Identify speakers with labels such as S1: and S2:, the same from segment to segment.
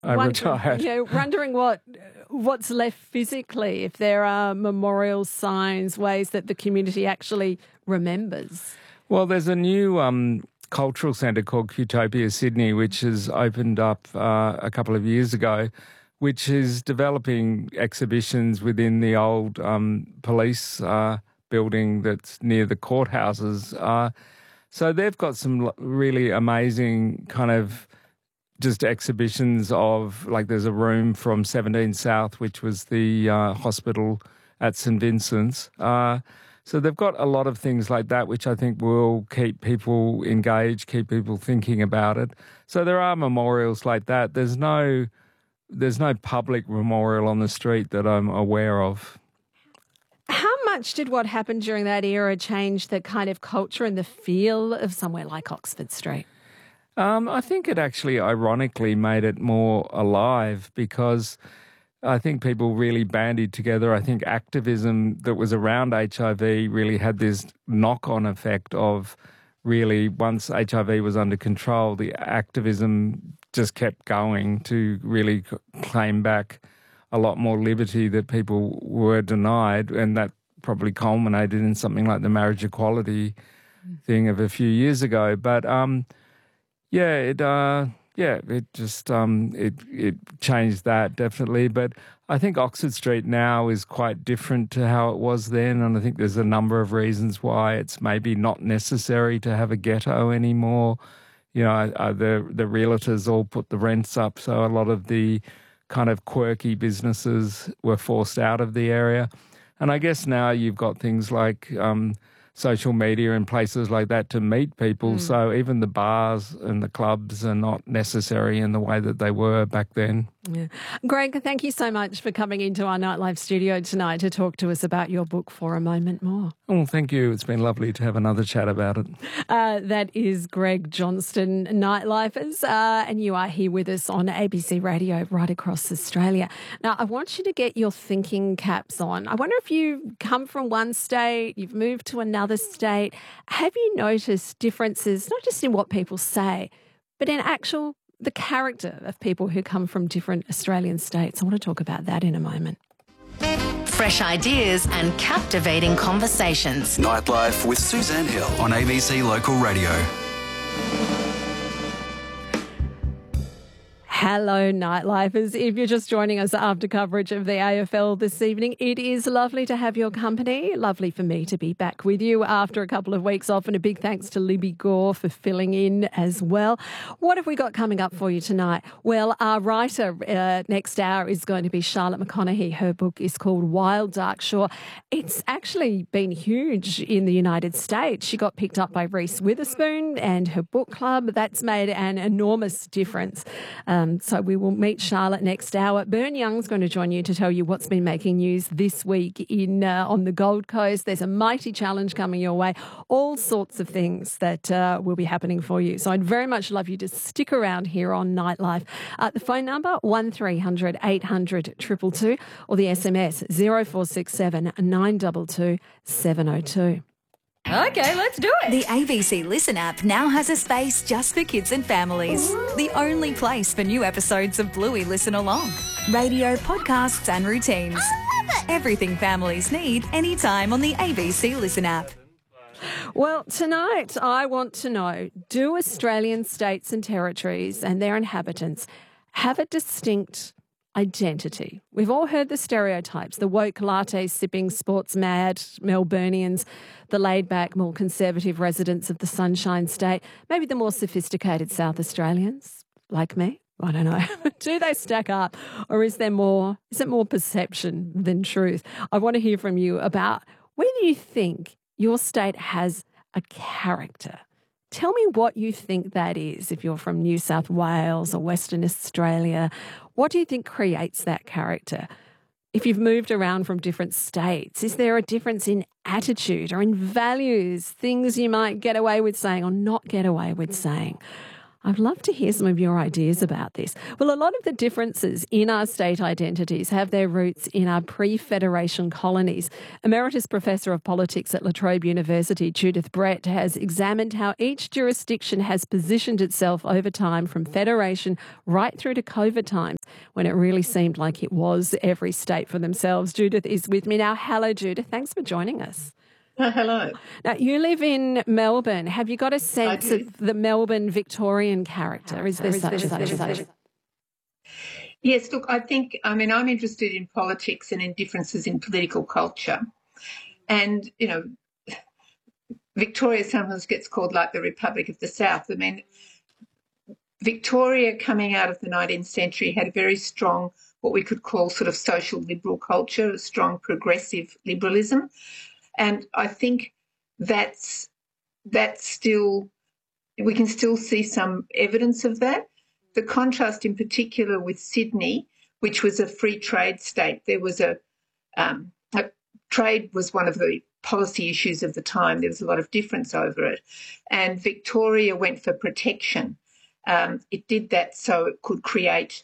S1: I retired.
S2: Wondering what's left physically, if there are memorials, signs, ways that the community actually remembers.
S1: Well, there's a new cultural centre called Qtopia Sydney, which has opened up a couple of years ago, which is developing exhibitions within the old police building that's near the courthouses. So they've got some really amazing kind of just exhibitions of, like, there's a room from 17 South, which was the hospital at St Vincent's. So they've got a lot of things like that, which I think will keep people engaged, keep people thinking about it. So there are memorials like that. There's no public memorial on the street that I'm aware of.
S2: How much did what happened during that era change the kind of culture and the feel of somewhere like Oxford Street?
S1: I think it actually ironically made it more alive, because I think people really bandied together. I think activism that was around HIV really had this knock-on effect of, really, once HIV was under control, the activism just kept going to really claim back a lot more liberty that people were denied, and that probably culminated in something like the marriage equality thing of a few years ago. But it changed that, definitely. But I think Oxford Street now is quite different to how it was then, and I think there's a number of reasons why it's maybe not necessary to have a ghetto anymore. The realtors all put the rents up, so a lot of the kind of quirky businesses were forced out of the area. And I guess now you've got things like social media and places like that to meet people. So even the bars and the clubs are not necessary in the way that they were back then.
S2: Yeah. Greg, thank you so much for coming into our Nightlife studio tonight to talk to us about your book, For a Moment More.
S1: Oh, thank you. It's been lovely to have another chat about it.
S2: That is Greg Johnston, Nightlifers, and you are here with us on ABC Radio right across Australia. Now, I want you to get your thinking caps on. I wonder if you come from one state, you've moved to another state. Have you noticed differences, not just in what people say, but in the character of people who come from different Australian states? I want to talk about that in a moment.
S3: Fresh ideas and captivating conversations.
S4: Nightlife with Suzanne Hill on ABC Local Radio.
S2: Hello, Nightlifers. If you're just joining us after coverage of the AFL this evening, it is lovely to have your company. Lovely for me to be back with you after a couple of weeks off, and a big thanks to Libby Gore for filling in as well. What have we got coming up for you tonight? Well, our writer next hour is going to be Charlotte McConaughey. Her book is called Wild Dark Shore. It's actually been huge in the United States. She got picked up by Reese Witherspoon and her book club. That's made an enormous difference. So we will meet Charlotte next hour. Bern Young's going to join you to tell you what's been making news this week on the Gold Coast. There's a mighty challenge coming your way. All sorts of things that will be happening for you. So I'd very much love you to stick around here on Nightlife. The phone number, 1300 800 222, or the SMS 0467 922 702.
S5: Okay, let's do it.
S6: The ABC Listen app now has a space just for kids and families. The only place for new episodes of Bluey Listen Along. Radio, podcasts and routines. I love it. Everything families need anytime on the ABC Listen app.
S2: Well, tonight I want to know, do Australian states and territories and their inhabitants have a distinct identity? We've all heard the stereotypes, the woke latte-sipping, sports-mad Melburnians, the laid-back, more conservative residents of the Sunshine State, maybe the more sophisticated South Australians, like me. I don't know. Do they stack up, or is it more perception than truth? I want to hear from you about whether you think your state has a character. Tell me what you think that is. If you're from New South Wales or Western Australia, what do you think creates that character? If you've moved around from different states, is there a difference in attitude or in values, things you might get away with saying or not get away with saying? I'd love to hear some of your ideas about this. Well, a lot of the differences in our state identities have their roots in our pre-Federation colonies. Emeritus Professor of Politics at La Trobe University, Judith Brett, has examined how each jurisdiction has positioned itself over time from Federation right through to COVID times, when it really seemed like it was every state for themselves. Judith is with me now. Hello, Judith. Thanks for joining us.
S7: Hello.
S2: Now, you live in Melbourne. Have you got a sense of the Melbourne Victorian character? Is there such?
S7: Yes, look, I'm interested in politics and in differences in political culture. And, Victoria sometimes gets called like the Republic of the South. I mean, Victoria, coming out of the 19th century, had a very strong, what we could call sort of social liberal culture, a strong progressive liberalism. And I think that's still, we can still see some evidence of that. The contrast in particular with Sydney, which was a free trade state, there was trade was one of the policy issues of the time. There was a lot of difference over it. And Victoria went for protection. It did that so it could create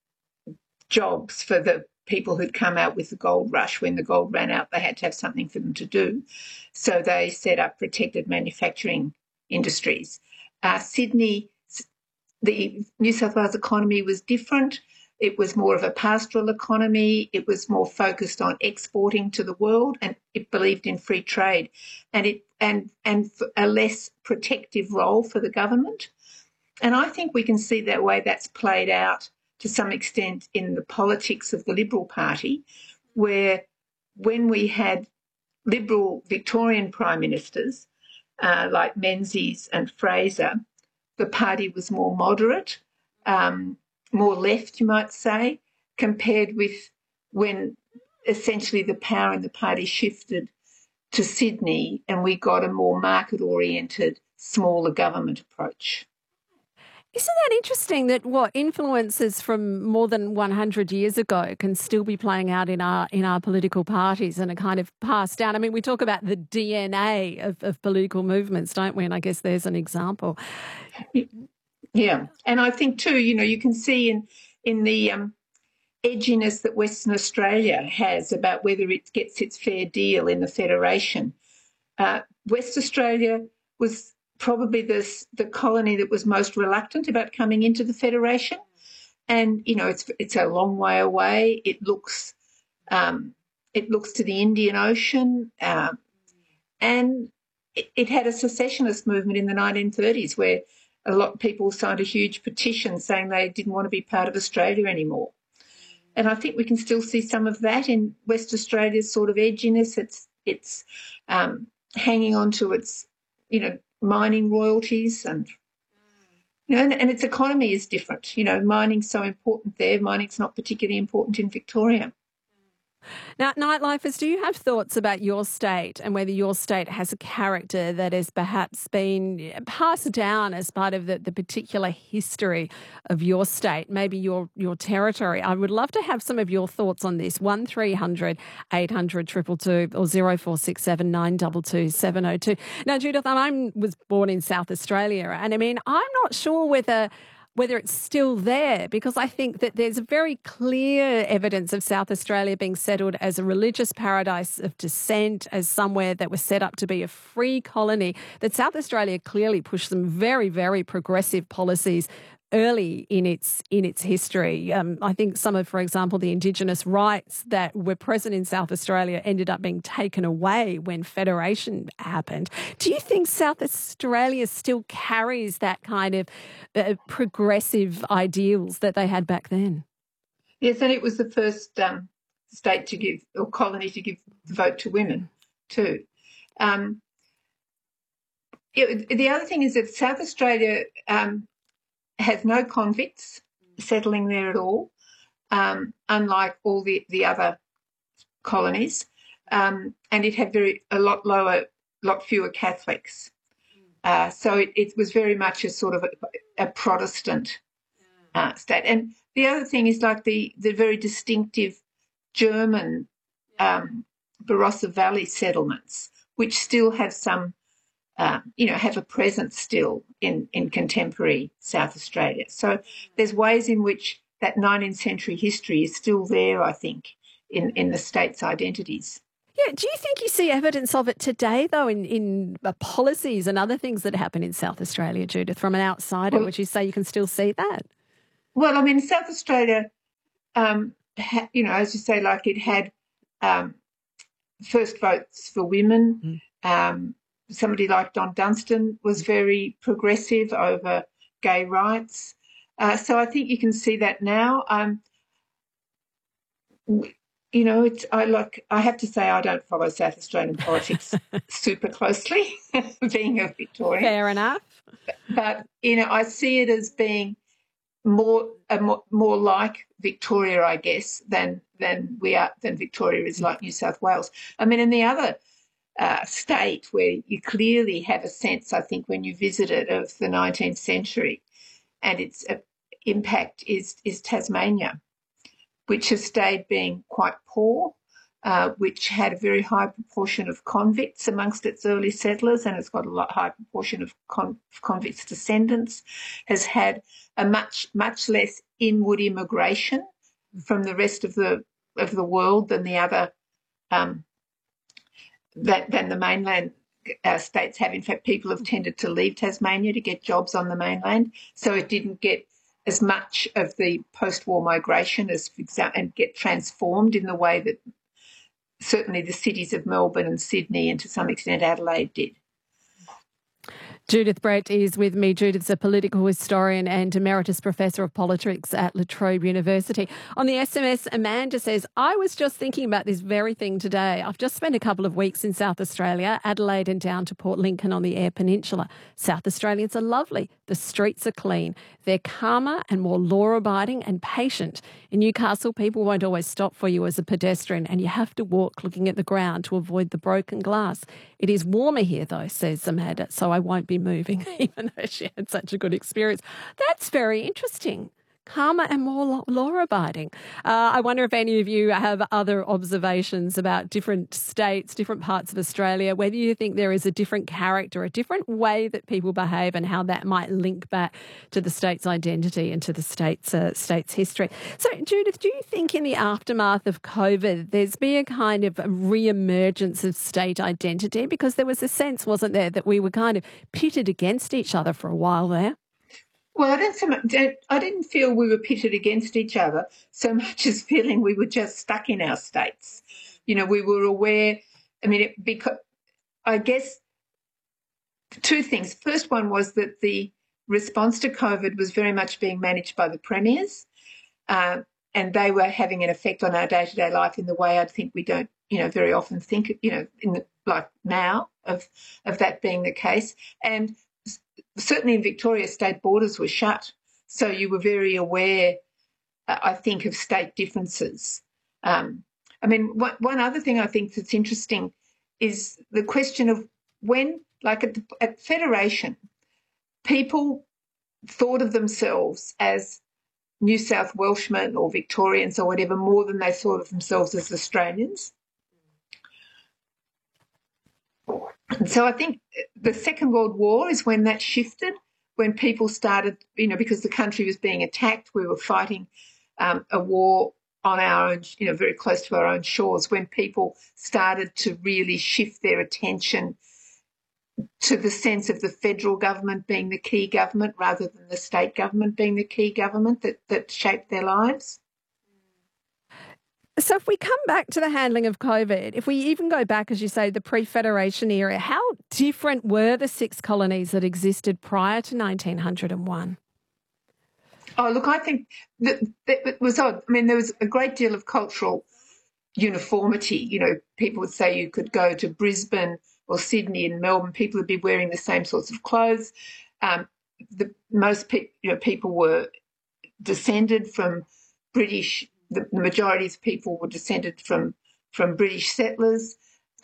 S7: jobs for the people who'd come out with the gold rush. When the gold ran out, they had to have something for them to do. So they set up protected manufacturing industries. Sydney, the New South Wales economy was different. It was more of a pastoral economy. It was more focused on exporting to the world, and it believed in free trade and a less protective role for the government. And I think we can see that way that's played out to some extent in the politics of the Liberal Party, where when we had Liberal Victorian Prime Ministers like Menzies and Fraser, the party was more moderate, more left, you might say, compared with when essentially the power in the party shifted to Sydney and we got a more market-oriented, smaller government approach.
S2: Isn't that interesting that what influences from more than 100 years ago can still be playing out in our political parties and are kind of passed down? I mean, we talk about the DNA of political movements, don't we? And I guess there's an example.
S7: Yeah. And I think too, you can see in the edginess that Western Australia has about whether it gets its fair deal in the Federation. West Australia was probably the colony that was most reluctant about coming into the Federation. And, it's a long way away. It looks to the Indian Ocean. And it had a secessionist movement in the 1930s where a lot of people signed a huge petition saying they didn't want to be part of Australia anymore. And I think we can still see some of that in West Australia's sort of edginess. It's hanging on to its, mining royalties and its economy is different. Mining's so important there. Mining's not particularly important in Victoria.
S2: Now, Nightlifers, do you have thoughts about your state and whether your state has a character that has perhaps been passed down as part of the particular history of your state, maybe your territory? I would love to have some of your thoughts on this. 1300 800 222 or 0467 922 702. Now, Judith, I was born in South Australia, and I mean, I'm not sure whether it's still there, because I think that there's very clear evidence of South Australia being settled as a religious paradise of dissent, as somewhere that was set up to be a free colony, that South Australia clearly pushed some very, very progressive policies early in its history. I think some of, for example, the Indigenous rights that were present in South Australia ended up being taken away when Federation happened. Do you think South Australia still carries that kind of progressive ideals that they had back then?
S7: Yes, and it was the first state to give, or colony to give the vote to women too. The other thing is that South Australia has no convicts settling there at all, unlike all the other colonies, and it had a lot fewer Catholics. So it was very much a sort of a Protestant state. And the other thing is like the very distinctive German Barossa Valley settlements, which still have some have a presence still in contemporary South Australia. So there's ways in which that 19th century history is still there, I think, in the state's identities.
S2: Yeah, do you think you see evidence of it today, though, in policies and other things that happen in South Australia, Judith, from an outsider? Would you say you can still see that?
S7: Well, I mean, South Australia, as you say, like it had first votes for women. Somebody like Don Dunstan was very progressive over gay rights. So I think you can see that now. I have to say I don't follow South Australian politics super closely, being a Victorian.
S2: Fair enough.
S7: But I see it as being more like Victoria, I guess, than Victoria is like New South Wales. I mean, in the other state where you clearly have a sense, I think, when you visit it, of the 19th century and its impact is Tasmania, which has stayed being quite poor, which had a very high proportion of convicts amongst its early settlers, and it's got a high proportion of convicts' descendants, has had a much less inward immigration from the rest of the world than the other than the mainland states have. In fact, people have tended to leave Tasmania to get jobs on the mainland, so it didn't get as much of the post-war migration and get transformed in the way that certainly the cities of Melbourne and Sydney and to some extent Adelaide did.
S2: Judith Brett is with me. Judith's a political historian and emeritus professor of politics at La Trobe University. On the SMS, Amanda says, I was just thinking about this very thing today. I've just spent a couple of weeks in South Australia, Adelaide and down to Port Lincoln on the Eyre Peninsula. South Australians are lovely. The streets are clean. They're calmer and more law-abiding and patient. In Newcastle, people won't always stop for you as a pedestrian, and you have to walk looking at the ground to avoid the broken glass. It is warmer here, though, says Amanda, so I won't be moving, even though she had such a good experience. That's very interesting. Calmer and more law-abiding. I wonder if any of you have other observations about different states, different parts of Australia, whether you think there is a different character, a different way that people behave and how that might link back to the state's identity and to the state's history. So, Judith, do you think in the aftermath of COVID there's been a kind of re-emergence of state identity? Because there was a sense, wasn't there, that we were kind of pitted against each other for a while there?
S7: Well, I didn't feel we were pitted against each other so much as feeling we were just stuck in our states. We were aware. I mean, because I guess two things. First one was that the response to COVID was very much being managed by the premiers, and they were having an effect on our day-to-day life in the way I think we don't, very often think, like now of that being the case. And certainly in Victoria, state borders were shut, so you were very aware, I think, of state differences. One other thing I think that's interesting is the question of when, like at Federation, people thought of themselves as New South Welshmen or Victorians or whatever more than they thought of themselves as Australians. And so I think the Second World War is when that shifted, when people started, because the country was being attacked, we were fighting a war on our own, very close to our own shores, when people started to really shift their attention to the sense of the federal government being the key government rather than the state government being the key government that shaped their lives.
S2: So if we come back to the handling of COVID, if we even go back, as you say, the pre-Federation era, how different were the 6 colonies that existed prior to 1901?
S7: Oh, look, I think that it was odd. I mean, there was a great deal of cultural uniformity. People would say you could go to Brisbane or Sydney and Melbourne, people would be wearing the same sorts of clothes. Most people were descended from British. The majority of people were descended from British settlers.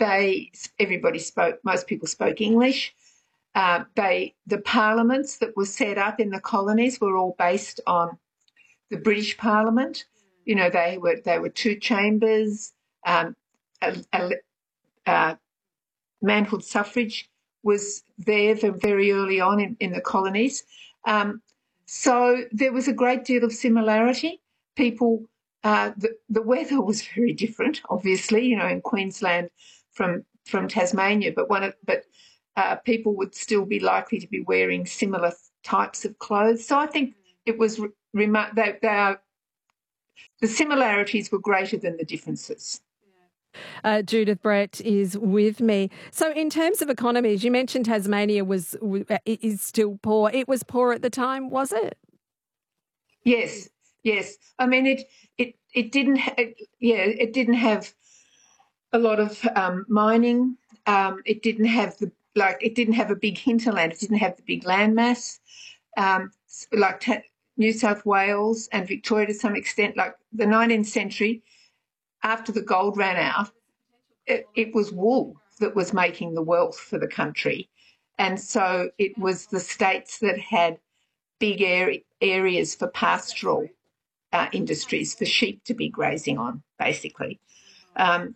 S7: Most people spoke English. The parliaments that were set up in the colonies were all based on the British Parliament. They were 2 chambers. Manhood suffrage was there very early on in the colonies. So there was a great deal of similarity. People, the weather was very different, obviously, in Queensland from Tasmania, but people would still be likely to be wearing similar types of clothes. So I think it was the similarities were greater than the differences.
S2: Judith Brett is with me. So in terms of economies, you mentioned Tasmania is still poor. It was poor at the time, was it?
S7: Yes. I mean, it didn't have a lot of mining. It didn't have a big hinterland. It didn't have the big landmass like New South Wales and Victoria to some extent. Like the 19th century, after the gold ran out, it was wool that was making the wealth for the country. And so it was the states that had big areas for pastoral industries, for sheep to be grazing on, basically. And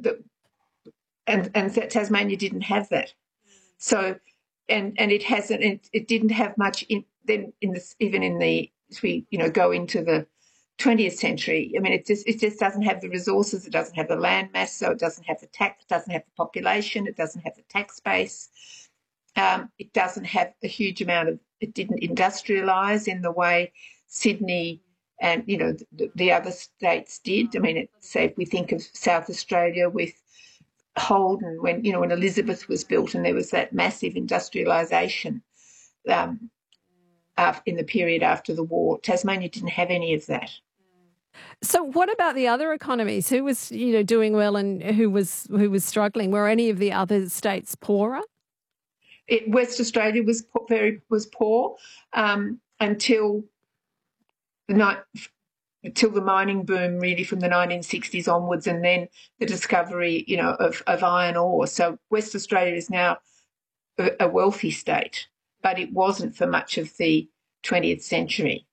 S7: Tasmania didn't have that. So, and it hasn't. It didn't have much even as we go into the 20th century. I mean, it just doesn't have the resources. It doesn't have the land mass, so it doesn't have the tax. It doesn't have the population. It doesn't have the tax base. It doesn't have a huge amount of. It didn't industrialise in the way Sydney and the other states did. I mean, say if we think of South Australia with Holden, when Elizabeth was built, and there was that massive industrialisation in the period after the war. Tasmania didn't have any of that.
S2: So what about the other economies? Who was doing well and who was struggling? Were any of the other states poorer?
S7: West Australia was poor until the mining boom, really, from the 1960s onwards, and then the discovery, of iron ore. So West Australia is now a wealthy state, but it wasn't for much of the 20th century.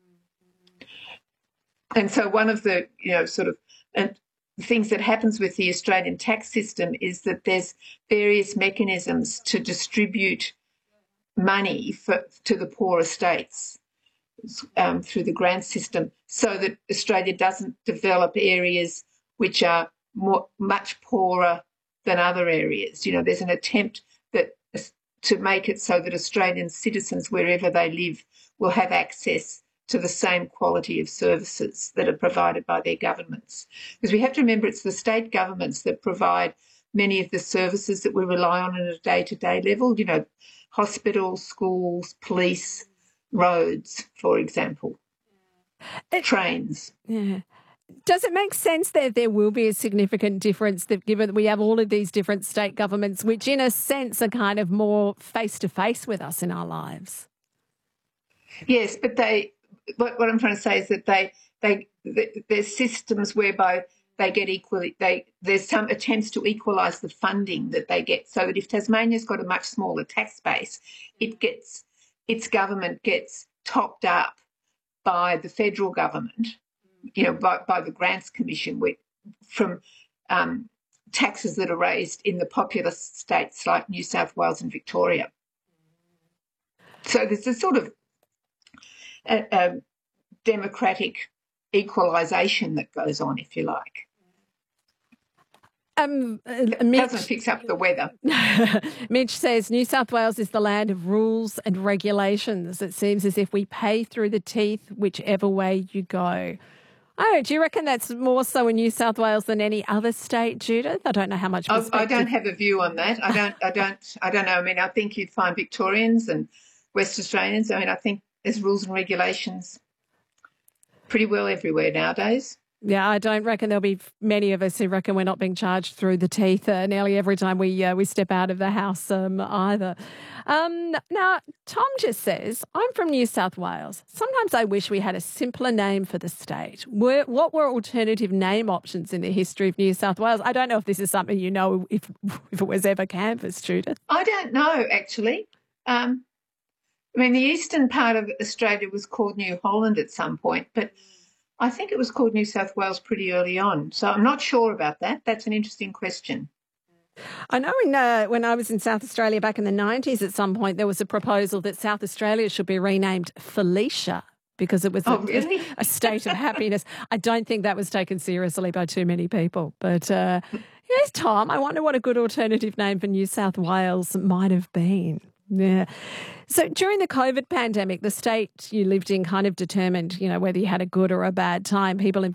S7: And so one of the, things that happens with the Australian tax system is that there's various mechanisms to distribute money to the poorer states through the grant system, so that Australia doesn't develop areas which are much poorer than other areas. There's an attempt to make it so that Australian citizens, wherever they live, will have access to the same quality of services that are provided by their governments. Because we have to remember it's the state governments that provide many of the services that we rely on a day-to-day level, hospitals, schools, police, roads, for example, trains.
S2: Yeah. Does it make sense that there will be a significant difference given that we have all of these different state governments, which in a sense are kind of more face-to-face with us in our lives?
S7: Yes, but what I'm trying to say is that there's systems whereby they get there's some attempts to equalise the funding that they get, so that if Tasmania's got a much smaller tax base, its government gets topped up by the federal government, by the Grants Commission, from taxes that are raised in the populous states like New South Wales and Victoria. So there's a sort of democratic equalisation that goes on, if you like. Mitch doesn't fix up the weather.
S2: Mitch says New South Wales is the land of rules and regulations. It seems as if we pay through the teeth whichever way you go. Oh, do you reckon that's more so in New South Wales than any other state, Judith? I don't know how much.
S7: I don't have a view on that. I don't know. I mean, I think you'd find Victorians and West Australians. I mean, I think there's rules and regulations pretty well everywhere nowadays.
S2: Yeah, I don't reckon there'll be many of us who reckon we're not being charged through the teeth nearly every time we step out of the house either. Now, Tom just says, I'm from New South Wales. Sometimes I wish we had a simpler name for the state. What were alternative name options in the history of New South Wales? I don't know if this is something you know if it was ever canvassed, Judith.
S7: I don't know, actually. I mean, the eastern part of Australia was called New Holland at some point, but I think it was called New South Wales pretty early on. So I'm not sure about that. That's an interesting question.
S2: I know when I was in South Australia back in the 90s, at some point there was a proposal that South Australia should be renamed Felicia because it was a state of happiness. I don't think that was taken seriously by too many people. But yes, Tom, I wonder what a good alternative name for New South Wales might have been. Yeah. So during the COVID pandemic, the state you lived in kind of determined, whether you had a good or a bad time. People in